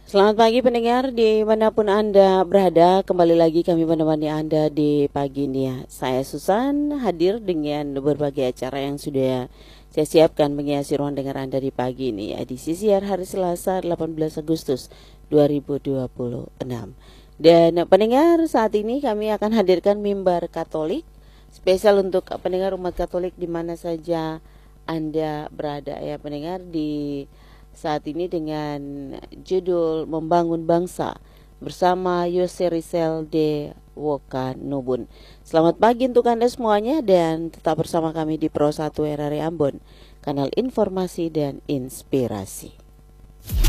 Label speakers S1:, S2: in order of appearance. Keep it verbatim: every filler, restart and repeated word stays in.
S1: Selamat pagi pendengar dimanapun Anda berada. Kembali lagi kami menemani Anda di pagi ini ya. Saya Susan hadir dengan berbagai acara yang sudah saya siapkan menghiasi ruang dengar Anda di pagi ini ya. Di siar hari Selasa delapan belas Agustus dua ribu dua puluh enam. Dan pendengar, saat ini kami akan hadirkan mimbar Katolik spesial untuk pendengar umat Katolik di mana saja Anda berada ya pendengar, di saat ini dengan judul Membangun Bangsa bersama Yose Rizal de Wokanubun. Selamat pagi untuk Anda semuanya dan tetap bersama kami di Pro satu R R I Ambon, kanal informasi dan inspirasi.